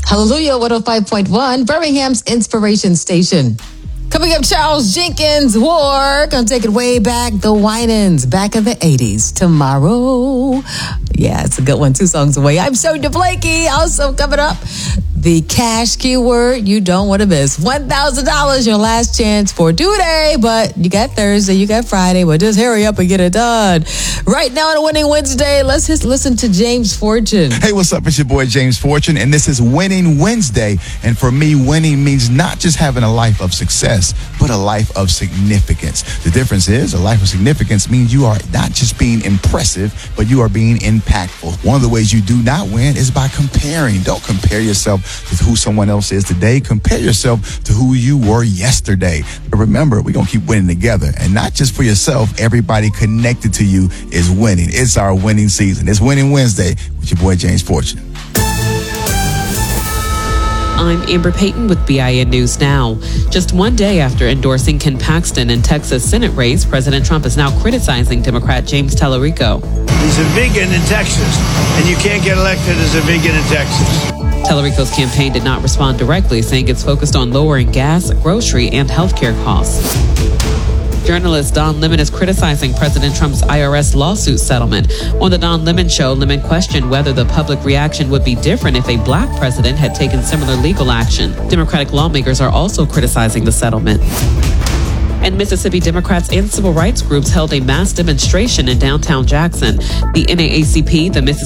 Hallelujah 105.1, Birmingham's Inspiration Station. Coming up, Charles Jenkins War. Gonna take it way back. The Winans, back in the 80s. Tomorrow. Yeah, it's a good one. 2 songs away. I'm Sonia Blakey. Also coming up, the cash keyword you don't want to miss. $1,000, your last chance for due day. But you got Thursday, you got Friday. Well, just hurry up and get it done. Right now on Winning Wednesday, let's just listen to James Fortune. Hey, what's up? It's your boy James Fortune, and this is Winning Wednesday. And for me, winning means not just having a life of success, but a life of significance. The difference is a life of significance means you are not just being impressive, but you are being impactful. One of the ways you do not win is by comparing. Don't compare yourself to who someone else is today. Compare yourself to who you were yesterday. But remember, we're going to keep winning together. And not just for yourself, everybody connected to you is winning. It's our winning season. It's Winning Wednesday with your boy James Fortune. I'm Amber Payton with BIN News Now. Just one day after endorsing Ken Paxton in Texas Senate race, President Trump is now criticizing Democrat James Tallarico. He's a vegan in Texas, and you can't get elected as a vegan in Texas. Tallarico's campaign did not respond directly, saying it's focused on lowering gas, grocery, and healthcare costs. Journalist Don Lemon is criticizing President Trump's IRS lawsuit settlement. On the Don Lemon Show, Lemon questioned whether the public reaction would be different if a black president had taken similar legal action. Democratic lawmakers are also criticizing the settlement. And Mississippi Democrats and civil rights groups held a mass demonstration in downtown Jackson. The NAACP, the Mississippi